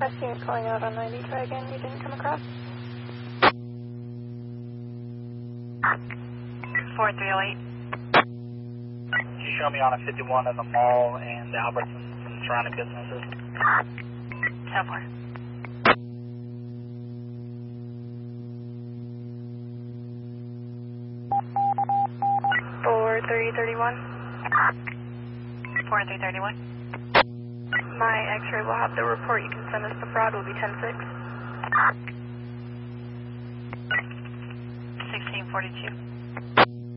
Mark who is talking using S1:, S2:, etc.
S1: units calling out on 90, try again, you didn't come across.
S2: 4308.
S3: Can you show me on a 51 in the mall and Albertsons and surrounding businesses?
S2: 10-4.
S1: For 331.
S2: 4331.
S1: My x-ray will have the report you can send us. The fraud will be 10-6.
S2: 1642.